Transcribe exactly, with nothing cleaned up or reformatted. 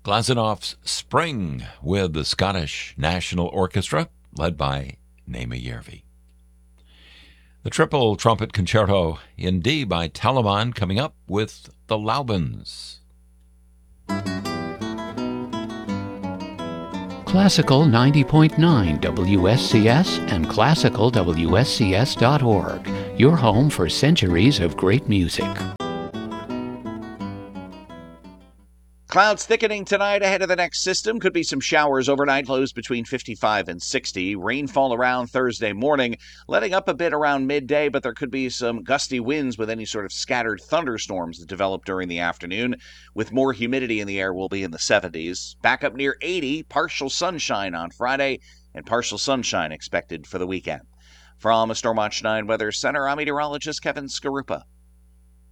Glazunof's Spring with the Scottish National Orchestra, led by Naima Järvi. The triple trumpet concerto in D by Telemann coming up with the Laubens. Classical ninety point nine W S C S and classical W S C S dot org, your home for centuries of great music. Clouds thickening tonight ahead of the next system. Could be some showers overnight, lows between fifty-five and sixty. Rainfall around Thursday morning, letting up a bit around midday, but there could be some gusty winds with any sort of scattered thunderstorms that develop during the afternoon. With more humidity in the air, we'll be in the seventies. Back up near eighty, partial sunshine on Friday, and partial sunshine expected for the weekend. From a Storm Watch nine Weather Center, I'm meteorologist Kevin Skarupa.